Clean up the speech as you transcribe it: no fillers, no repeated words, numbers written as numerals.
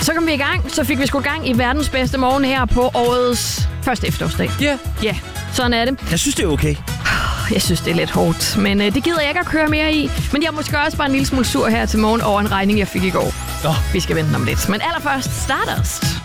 Så kom vi i gang. Så fik vi sgu gang i verdens bedste morgen her på årets første efterårsdag. Ja. Ja, sådan er det. Jeg synes, det er okay. Jeg synes, det er lidt hårdt, men det gider jeg ikke at køre mere i. Men jeg er måske også bare en lille smule sur her til morgen over en regning, jeg fik i går. Vi skal vente om lidt. Men allerførst, Stardust.